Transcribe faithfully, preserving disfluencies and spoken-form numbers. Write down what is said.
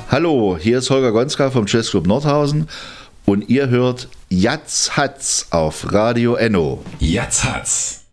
Hallo, hier ist Holger Gonska vom Jazzclub Nordhausen und ihr hört Jatz Hatz auf Radio Enno. Jatz Hatz.